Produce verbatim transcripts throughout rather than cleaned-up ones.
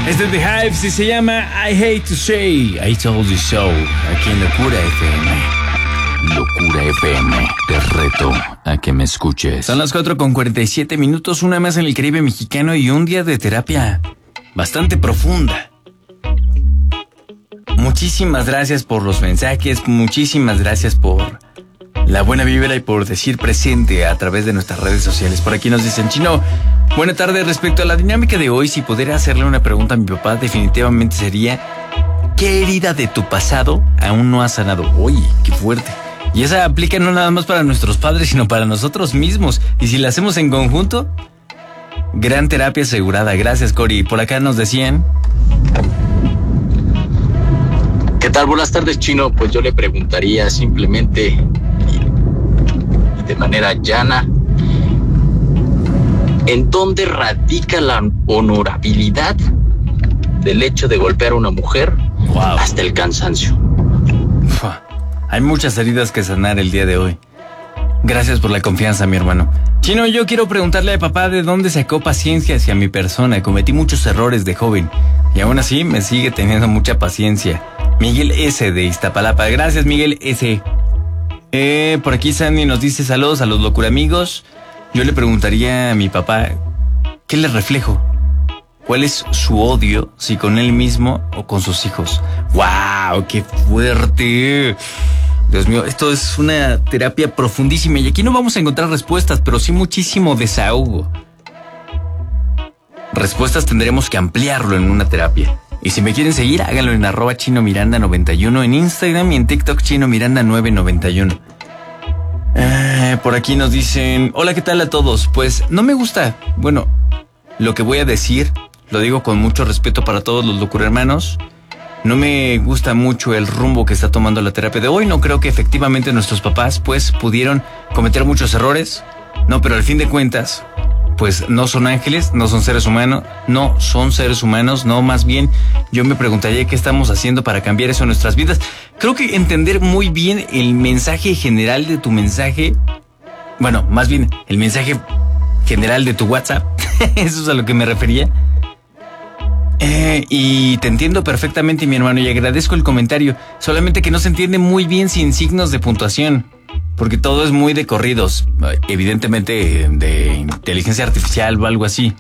Es de The Hives y se llama I Hate to Say I Told You So, aquí en Locura F M. Locura F M, te reto a que me escuches. Son las cuatro con cuarenta y siete minutos, una más en el Caribe mexicano y un día de terapia bastante profunda. Muchísimas gracias por los mensajes, muchísimas gracias por la buena vibra y por decir presente a través de nuestras redes sociales. Por aquí nos dicen, Chino, buena tarde. Respecto a la dinámica de hoy, si pudiera hacerle una pregunta a mi papá, definitivamente sería: ¿qué herida de tu pasado aún no has sanado? Oye, qué fuerte. Y esa aplica no nada más para nuestros padres, sino para nosotros mismos. Y si la hacemos en conjunto, gran terapia asegurada. Gracias, Cori. Por acá nos decían... ¿Qué tal? Buenas tardes, Chino. Pues yo le preguntaría simplemente y de manera llana, ¿en dónde radica la honorabilidad del hecho de golpear a una mujer wow. hasta el cansancio? Uf, hay muchas heridas que sanar el día de hoy. Gracias por la confianza, mi hermano. Chino, yo quiero preguntarle a papá de dónde sacó paciencia hacia mi persona. Cometí muchos errores de joven y aún así me sigue teniendo mucha paciencia. Miguel S. de Iztapalapa. Gracias, Miguel S. Eh, por aquí Sandy nos dice saludos a los locuramigos. Yo le preguntaría a mi papá, ¿qué le reflejo? ¿Cuál es su odio, si con él mismo o con sus hijos? ¡Wow! ¡Qué fuerte! Dios mío, esto es una terapia profundísima y aquí no vamos a encontrar respuestas, pero sí muchísimo desahogo. Respuestas tendremos que ampliarlo en una terapia. Y si me quieren seguir, háganlo en arroba Chino Miranda noventa y uno, en Instagram y en TikTok Chino Miranda nueve noventa y uno. Eh, por aquí nos dicen, hola, ¿qué tal a todos? Pues no me gusta, bueno, lo que voy a decir, lo digo con mucho respeto para todos los locurhermanos. No me gusta mucho el rumbo que está tomando la terapia de hoy. No creo que efectivamente nuestros papás pues pudieron cometer muchos errores. No, pero al fin de cuentas, pues no son ángeles, no son seres humanos, no son seres humanos, no, más bien yo me preguntaría qué estamos haciendo para cambiar eso en nuestras vidas. Creo que entender muy bien el mensaje general de tu mensaje, bueno, más bien el mensaje general de tu WhatsApp, eso es a lo que me refería. Eh, y te entiendo perfectamente, mi hermano, y agradezco el comentario, solamente que no se entiende muy bien sin signos de puntuación. Porque todo es muy de corridos, evidentemente de inteligencia artificial o algo así.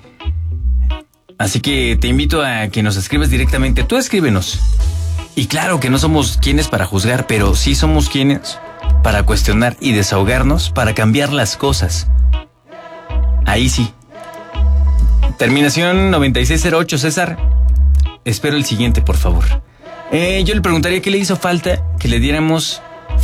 Así que te invito a que nos escribas directamente. Tú escríbenos. Y claro que no somos quienes para juzgar, pero sí somos quienes para cuestionar y desahogarnos, para cambiar las cosas. Ahí sí. Terminación noventa y seis cero ocho, César. Espero el siguiente, por favor. Eh, yo le preguntaría qué le hizo falta que le diéramos